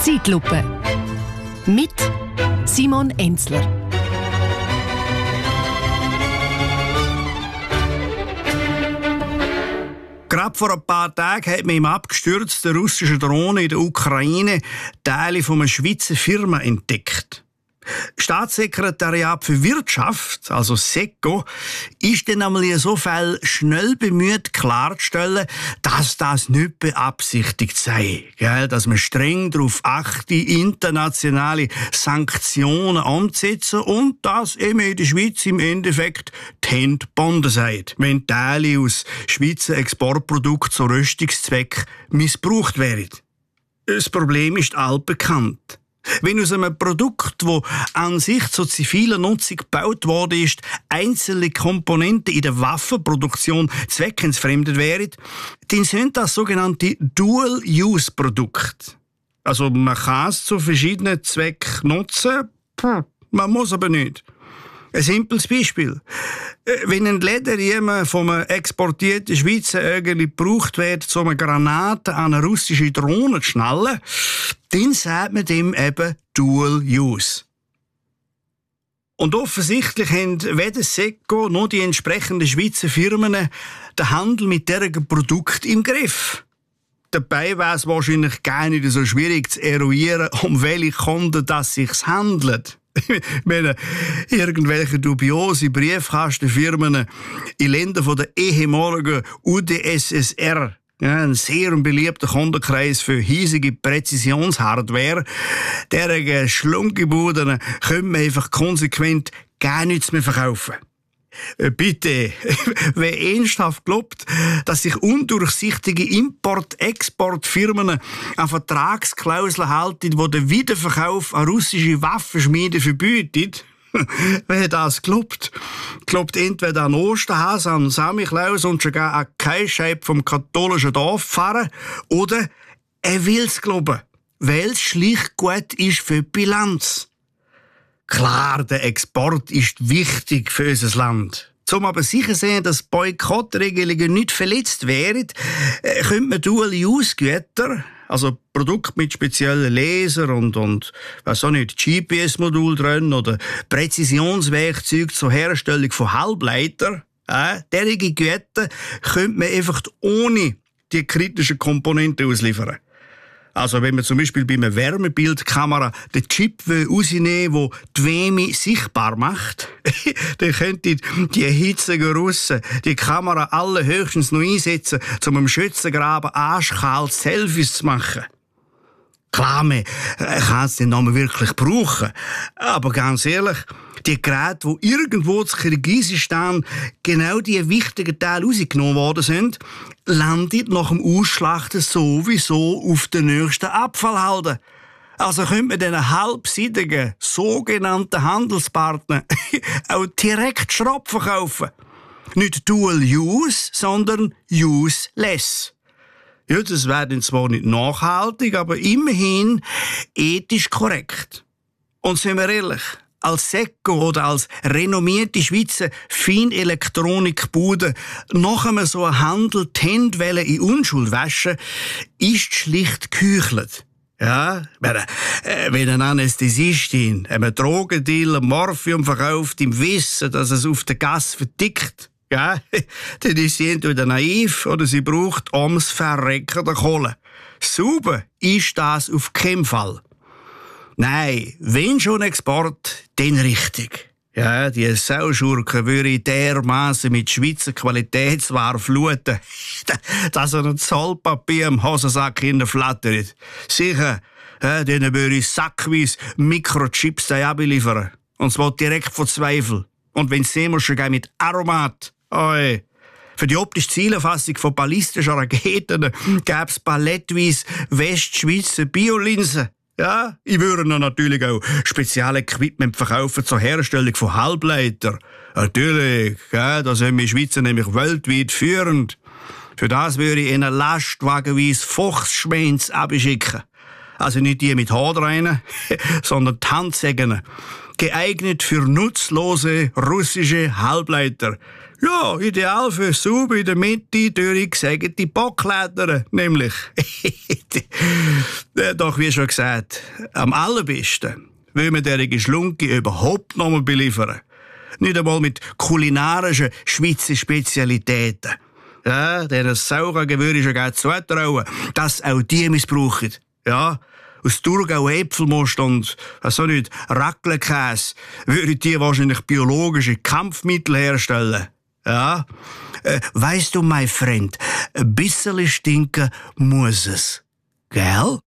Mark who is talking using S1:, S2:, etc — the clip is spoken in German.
S1: Zeitlupe mit Simon Enzler.
S2: Gerade vor ein paar Tagen hat man im abgestürzten russischen Drohne in der Ukraine Teile von einer Schweizer Firma entdeckt. Staatssekretariat für Wirtschaft, also SECO, ist dann einmal in so Fall schnell bemüht, klarzustellen, dass das nicht beabsichtigt sei. Dass man streng darauf achte, internationale Sanktionen umzusetzen und dass eben in der Schweiz im Endeffekt die Hände gebunden seien, wenn Teile aus Schweizer Exportprodukten zu Rüstungszwecken missbraucht werden. Das Problem ist allbekannt. Wenn aus einem Produkt, das an sich zur zivilen Nutzung gebaut worden ist, einzelne Komponenten in der Waffenproduktion zweckentfremdet wären, dann sind das sogenannte Dual-Use-Produkte. Also man kann es zu verschiedenen Zwecken nutzen, man muss aber nicht. Ein simples Beispiel. Wenn ein Lederriemen von einem exportierten Schweizer irgendwie gebraucht wird, um eine Granate an eine russische Drohne zu schnallen, dann sagt man dem eben Dual Use. Und offensichtlich haben weder SECO noch die entsprechenden Schweizer Firmen den Handel mit diesen Produkten im Griff. Dabei wäre es wahrscheinlich gar nicht so schwierig zu eruieren, um welche Kunden es sich handelt. Ich meine, irgendwelche dubiose Briefkastenfirmen in Ländern der ehemaligen UdSSR, ein sehr beliebter Kundenkreis für hiesige Präzisionshardware, deren Schlunkebuden können wir einfach konsequent gar nichts mehr verkaufen. Bitte, wer ernsthaft glaubt, dass sich undurchsichtige Import-Export-Firmen an Vertragsklauseln halten, die den Wiederverkauf an russische Waffenschmiede verbietet, wer das glaubt entweder an Osterhase, an Samichlaus und sogar an Kaischeib vom katholischen Dorfpfarrer, oder er will es glauben, weil es schlicht gut ist für die Bilanz. Klar, der Export ist wichtig für unser Land. Um aber sicher sein, dass Boykottregelungen nicht verletzt werden, könnte man Dual-Use-Güter, also Produkte mit speziellen Laser und weiss auch nicht, GPS-Modul drin oder Präzisionswerkzeuge zur Herstellung von Halbleitern, derige Güter könnte man einfach ohne die kritischen Komponenten ausliefern. Also wenn man zum Beispiel bei einer Wärmebildkamera den Chip rausnehmen will, der die Wärme sichtbar macht, dann könnte die hitzigen Russen die Kamera allerhöchstens noch einsetzen, um am Schützengraben arschkalt Selfies zu machen. Klar, man kann es den Namen wirklich brauchen. Aber ganz ehrlich, die Geräte, die irgendwo zu Kirgisistan genau die wichtigen Teile rausgenommen worden sind, landen nach dem Ausschlachten sowieso auf den nächsten Abfallhalde. Also könnte man diesen halbseitigen sogenannten Handelspartner auch direkt Schrott verkaufen. Nicht Dual Use, sondern Useless. Ja, das wäre dann zwar nicht nachhaltig, aber immerhin ethisch korrekt. Und sind wir ehrlich, als SECO oder als renommierte Schweizer Feinelektronikbude nach einem so einem Handel die Hände in Unschuld waschen, ist schlicht geheuchelt. Ja, wenn eine Anästhesistin einem Drogendealer Morphium verkauft, im Wissen, dass es auf der Gasse vertickt, ja, dann ist sie entweder naiv oder sie braucht ums Verrecken der Kohle. Sauber ist das auf keinen Fall. Nein, wenn schon Export, dann richtig. Ja, die Sauschurken würde dermassen mit Schweizer Qualitätsware fluten, dass er ein Zollpapier im Hosensack hinterflattert. Sicher, denen würde ich sackweise Mikrochips abliefern. Und zwar direkt von Zweifel. Und wenn sehen wir schon mit Aromat. Oi. Für die optische Zielerfassung von ballistischen Raketen gäbe es palettweise Westschweizer Biolinsen. Ja, ich würde natürlich auch Spezialequipment verkaufen zur Herstellung von Halbleitern. Natürlich, ja, da sind wir Schweizer nämlich weltweit führend. Für das würde ich einen lastwagenweise Fuchsschwänze abschicken. Also nicht die mit Haarreinen, sondern die Handsägen. Geeignet für nutzlose russische Halbleiter. Ja, ideal für sauber in der Mitte durchgesägte Bockleder, nämlich. Doch wie schon gesagt, am allerbesten will man derige Schlunki überhaupt noch mal beliefern. Nicht einmal mit kulinarischen Schweizer Spezialitäten. Ja, denen Sauergewürze würde ich ja zutrauen, dass auch die missbrauchen. Ja, aus Thurgau Äpfelmost und, nicht, Raclette-Käse würden die wahrscheinlich biologische Kampfmittel herstellen. Ja, weisst du, mein Freund, ein bisschen stinken muss es. Gell?